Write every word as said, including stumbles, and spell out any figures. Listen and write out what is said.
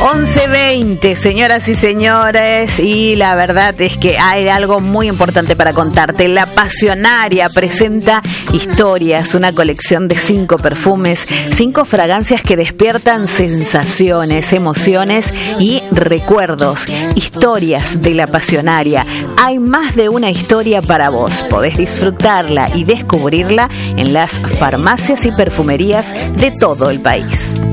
once veinte, señoras y señores, y la verdad es que hay algo muy importante para contarte. La Pasionaria presenta Historias, una colección de cinco perfumes, cinco fragancias que despiertan sensaciones, emociones y recuerdos. Historias de la Pasionaria. Hay más de una historia para vos. Podés disfrutarla y descubrirla en las farmacias y perfumerías de todo el país.